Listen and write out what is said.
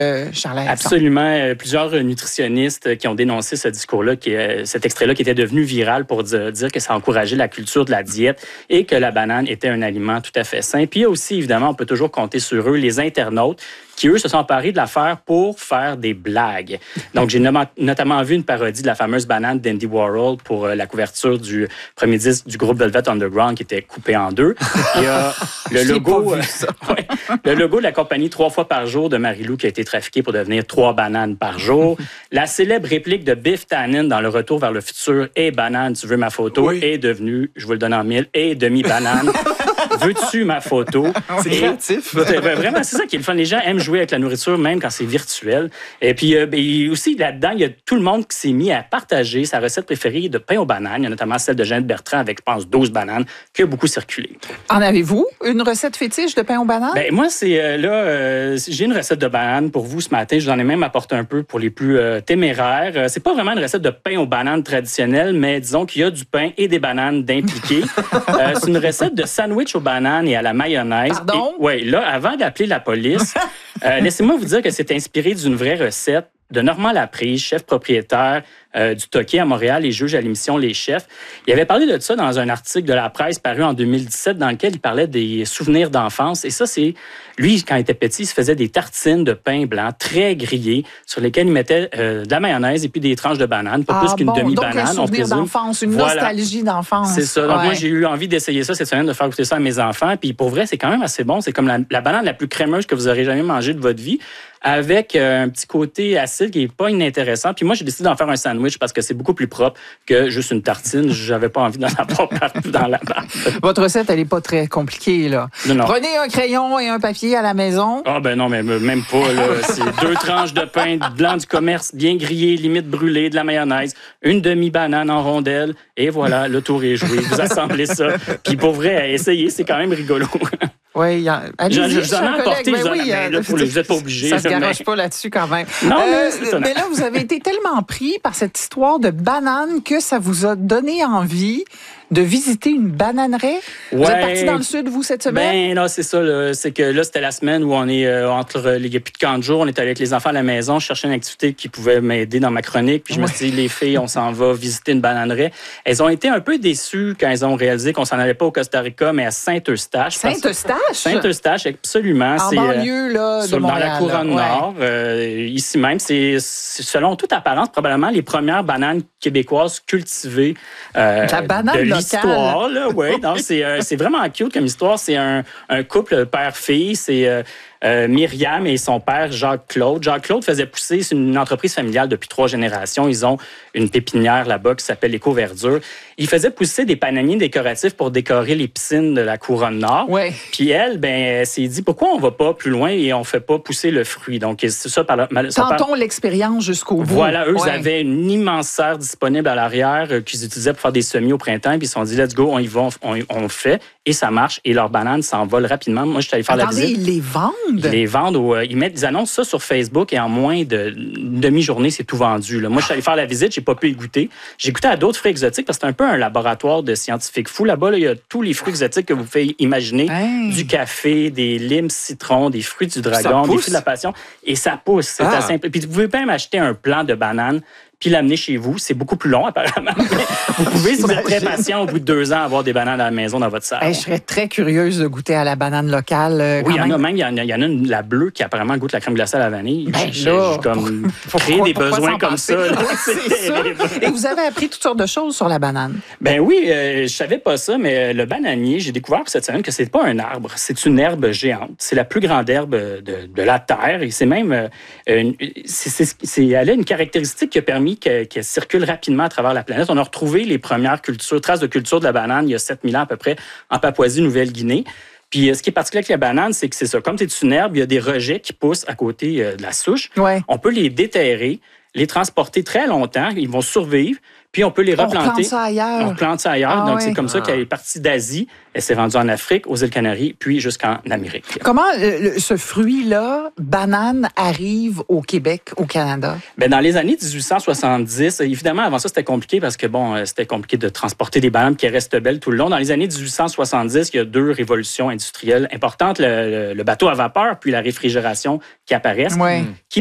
Charles-Alexandre. Absolument. Plusieurs nutritionnistes qui ont dénoncé ce discours-là, cet extrait-là qui était devenu viral pour dire que ça encourageait la culture de la diète et que la banane était un aliment tout à fait sain. Puis il y a aussi, évidemment, on peut toujours compter sur eux, les internautes, qui, eux, se sont emparés de l'affaire pour faire des blagues. Donc, j'ai notamment vu une parodie de la fameuse banane d'Andy Warhol pour la couverture du premier disque du groupe Velvet Underground qui était coupé en deux. Il y a le logo, le logo de la compagnie 3 fois par jour de Marie-Lou qui a été trafiqué pour devenir 3 bananes par jour. La célèbre réplique de Biff Tannen dans Le Retour vers le futur, « Hey, banane, tu veux ma photo? » est devenue, je vous le donne en mille, « Hey, demi-banane. » Veux-tu ma photo? C'est créatif. Vraiment, c'est ça qui est le fun. Les gens aiment jouer avec la nourriture, même quand c'est virtuel. Et puis, aussi, là-dedans, il y a tout le monde qui s'est mis à partager sa recette préférée de pain aux bananes. Il y a notamment celle de Jeannette Bertrand avec, je pense, 12 bananes, qui a beaucoup circulé. En avez-vous une recette fétiche de pain aux bananes? Moi, j'ai une recette de bananes pour vous ce matin. Je vous en ai même apporté un peu pour les plus téméraires. C'est pas vraiment une recette de pain aux bananes traditionnelle, mais disons qu'il y a du pain et des bananes d'impliquer. C'est une recette de sandwich aux bananes et à la mayonnaise. Pardon? Oui, là, avant d'appeler la police, laissez-moi vous dire que c'est inspiré d'une vraie recette de Normand Laprise, chef propriétaire du Toqué à Montréal et juge à l'émission Les Chefs. Il avait parlé de ça dans un article de la presse paru en 2017 dans lequel il parlait des souvenirs d'enfance. Et ça, c'est... Lui, quand il était petit, il se faisait des tartines de pain blanc très grillées sur lesquelles il mettait de la mayonnaise et puis des tranches de banane, pas plus qu'une demi-banane. Donc, un souvenir d'enfance, une nostalgie d'enfance. C'est ça. Donc, moi, j'ai eu envie d'essayer ça cette semaine, de faire goûter ça à mes enfants. Puis pour vrai, c'est quand même assez bon. C'est comme la banane la plus crémeuse que vous aurez jamais mangée de votre vie, avec un petit côté acide qui n'est pas inintéressant. Puis moi, j'ai décidé d'en faire un sandwich parce que c'est beaucoup plus propre que juste une tartine. J'avais pas envie d'en avoir partout dans la barre. Votre recette, elle n'est pas très compliquée, là. Non. Prenez un crayon et un papier à la maison. Ah ben non, mais même pas, là. C'est 2 tranches de pain blanc du commerce, bien grillé, limite brûlé, de la mayonnaise, une demi-banane en rondelle, et voilà, le tour est joué. Vous assemblez ça. Puis pour vrai, essayez, c'est quand même rigolo. Oui, allez-y, je vous en ai apporté, vous n'êtes pas obligé. Ça ne se garoche pas là-dessus quand même. Non, mais là, vous avez été tellement pris par cette histoire de banane que ça vous a donné envie de visiter une bananerie. Vous êtes parti dans le sud, vous, cette semaine? Ben non, c'est ça. Là. C'est que là, c'était la semaine où on est il n'y a plus de camp de jour. On est avec les enfants à la maison. Je cherchais une activité qui pouvait m'aider dans ma chronique. Puis je me suis dit, les filles, on s'en va visiter une bananerie. Elles ont été un peu déçues quand elles ont réalisé qu'on s'en allait pas au Costa Rica, mais à Saint-Eustache. Saint-Eustache? Saint-Eustache, absolument. En banlieue, là, de Montréal. Dans la couronne nord. Ici même, c'est selon toute apparence, probablement les premières bananes québécoises cultivées. La banane l'histoire, là, ouais. C'est vraiment cute comme histoire. C'est un couple père-fille. C'est Myriam et son père, Jacques-Claude. Jacques-Claude faisait pousser, c'est une entreprise familiale depuis 3 générations. Ils ont une pépinière là-bas qui s'appelle Éco-Verdure. Ils faisaient pousser des pananiers décoratifs pour décorer les piscines de la couronne nord. Ouais. Puis elle s'est dit, pourquoi on va pas plus loin et on fait pas pousser le fruit? Donc, c'est ça. Tentons l'expérience jusqu'au bout. Voilà, eux, ils avaient une immense serre disponible à l'arrière qu'ils utilisaient pour faire des semis au printemps. Puis ils se sont dit, let's go, on y va, on fait. Et ça marche. Et leurs bananes s'envolent rapidement. Moi, je suis allé faire la visite. Ils les vendent? Ils les vendent. Ils annoncent ça sur Facebook et en moins d'une demi-journée, c'est tout vendu. Là. Moi, je suis allé faire la visite. J'ai pas pu y goûter. J'ai goûté à d'autres fruits exotiques parce que c'est un peu un laboratoire de scientifiques fous. Là-bas, il y a tous les fruits exotiques que vous pouvez imaginer. Hey. Du café, des limes, citrons, des fruits du dragon, des fruits de la passion. Et ça pousse. C'est assez simple. Puis vous pouvez même acheter un plant de bananes puis l'amener chez vous. C'est beaucoup plus long, apparemment. Vous pouvez, si vous êtes très patient, au bout de 2 ans, avoir des bananes à la maison dans votre salle. Je serais très curieuse de goûter à la banane locale. Oui, il y en a même. Il y en a une, la bleue, qui apparemment goûte la crème glacée à la vanille. J'ai comme créé des besoins comme ça. C'est ça. Et vous avez appris toutes sortes de choses sur la banane. Ben oui, je savais pas ça, mais le bananier, j'ai découvert cette semaine que c'est pas un arbre, c'est une herbe géante. C'est la plus grande herbe de la Terre. Et c'est même... elle a une caractéristique qui a permis qu'elle circule rapidement à travers la planète. On a retrouvé les premières traces de culture de la banane il y a 7000 ans à peu près en Papouasie-Nouvelle-Guinée. Puis ce qui est particulier avec la banane, c'est que c'est ça. Comme c'est une herbe, il y a des rejets qui poussent à côté de la souche. Ouais. On peut les déterrer. les transporter très longtemps. Ils vont survivre. Puis on peut les replanter. On plante ça ailleurs. On plante ça ailleurs. Donc, c'est comme ça qu'elle est partie d'Asie. Elle s'est rendue en Afrique, aux îles Canaries, puis jusqu'en Amérique. Comment ce fruit-là, banane, arrive au Québec, au Canada? Bien, dans les années 1870, évidemment, avant ça, c'était compliqué parce que, c'était compliqué de transporter des bananes qui restent belles tout le long. Dans les années 1870, il y a 2 révolutions industrielles importantes. Le bateau à vapeur, puis la réfrigération qui apparaissent, qui